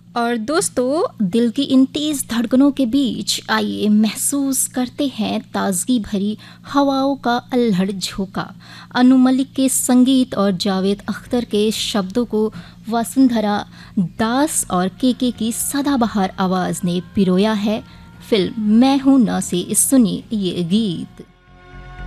और दोस्तों, दिल की इन तेज धड़कनों के बीच आइए महसूस करते हैं ताजगी भरी हवाओं का अल्हड़ झोंका। अनु मलिक के संगीत और जावेद अख्तर के शब्दों को वसुंधरा दास और केके की सदाबहार आवाज ने पिरोया है। फिल्म मैं हूं ना से सुनिए ये गीत।